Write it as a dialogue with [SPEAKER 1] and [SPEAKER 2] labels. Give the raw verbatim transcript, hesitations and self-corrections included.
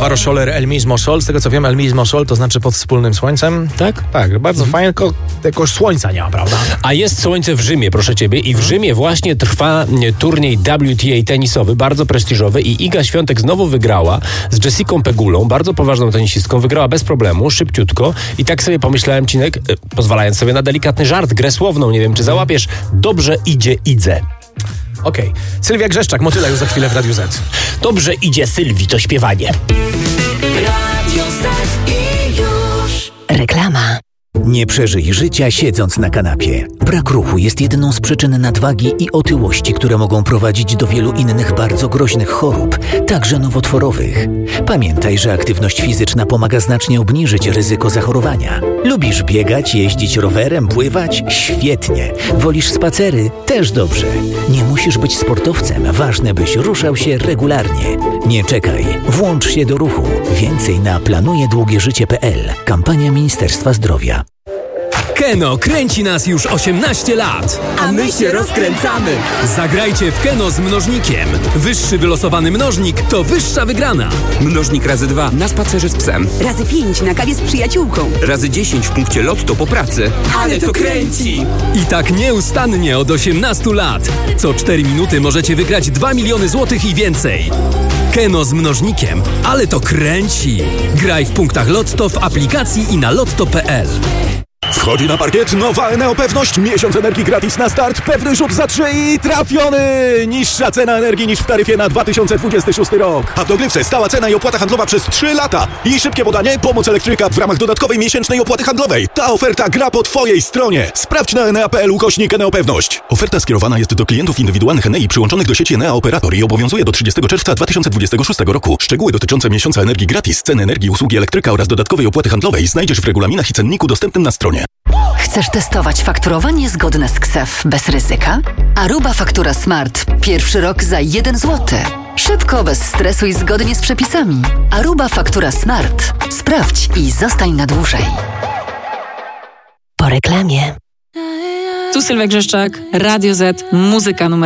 [SPEAKER 1] Alvaro Soler, El Mismo Sol. Z tego co wiem, El Mismo Sol to znaczy pod wspólnym słońcem.
[SPEAKER 2] Tak?
[SPEAKER 1] Tak, bardzo fajnie, tylko jakoś słońca nie ma, prawda?
[SPEAKER 2] A jest słońce w Rzymie, proszę ciebie. I w Rzymie właśnie trwa nie, turniej W T A tenisowy, bardzo prestiżowy i Iga Świątek znowu wygrała z Jessicą Pegulą, bardzo poważną tenisistką. Wygrała bez problemu, szybciutko. I tak sobie pomyślałem, Cinek, e, pozwalając sobie na delikatny żart, grę słowną, nie wiem, czy załapiesz. Dobrze idzie Idze.
[SPEAKER 1] Okej. Okay. Sylwia Grzeszczak, Motyla już za chwilę w Radiu Z.
[SPEAKER 2] Dobrze idzie Sylwii, to śpiewanie.
[SPEAKER 3] Radio Z i już. Reklama.
[SPEAKER 4] Nie przeżyj życia siedząc na kanapie. Brak ruchu jest jedną z przyczyn nadwagi i otyłości, które mogą prowadzić do wielu innych bardzo groźnych chorób, także nowotworowych. Pamiętaj, że aktywność fizyczna pomaga znacznie obniżyć ryzyko zachorowania. Lubisz biegać, jeździć rowerem, pływać? Świetnie. Wolisz spacery? Też dobrze. Nie musisz być sportowcem, ważne byś ruszał się regularnie. Nie czekaj, włącz się do ruchu. Więcej na planuje długie życie kropka p l. Kampania Ministerstwa Zdrowia.
[SPEAKER 5] Keno kręci nas już osiemnaście lat.
[SPEAKER 3] A my się rozkręcamy.
[SPEAKER 5] Zagrajcie w Keno z mnożnikiem. Wyższy wylosowany mnożnik to wyższa wygrana.
[SPEAKER 6] Mnożnik razy dwa na spacerze z psem.
[SPEAKER 3] Razy pięć na kawie z przyjaciółką.
[SPEAKER 6] Razy dziesięć w punkcie lotto po pracy.
[SPEAKER 3] Ale to kręci!
[SPEAKER 5] I tak nieustannie od osiemnastu lat. Co cztery minuty możecie wygrać dwa miliony złotych i więcej. Keno z mnożnikiem, ale to kręci. Graj w punktach Lotto, w aplikacji i na lotto kropka p l.
[SPEAKER 7] Wchodzi na parkiet nowa Eneo Pewność. Miesiąc energii gratis na start. Pewny rzut za trzy i trafiony! Niższa cena energii niż w taryfie na dwa tysiące dwudziesty szósty rok. A w dogrywce stała cena i opłata handlowa przez trzy lata. I szybkie podanie, pomoc elektryka w ramach dodatkowej miesięcznej opłaty handlowej. Ta oferta gra po twojej stronie. Sprawdź na enea kropka p l ukośnik Eneo Pewność. Oferta skierowana jest do klientów indywidualnych Enei przyłączonych do sieci Enea Operator i obowiązuje do trzydziestego czerwca dwa tysiące dwudziestego szóstego roku. Szczegóły dotyczące miesiąca energii gratis, ceny energii, usługi elektryka oraz dodatkowej opłaty handlowej znajdziesz w regulaminach i cenniku dostępnym na stronie.
[SPEAKER 3] Chcesz testować fakturowanie zgodne z K S E F bez ryzyka? Aruba Faktura Smart. Pierwszy rok za jeden złoty. Szybko, bez stresu i zgodnie z przepisami. Aruba Faktura Smart. Sprawdź i zostań na dłużej. Po reklamie.
[SPEAKER 8] Tu Sylwia Grzeszczak, Radio Z, muzyka numer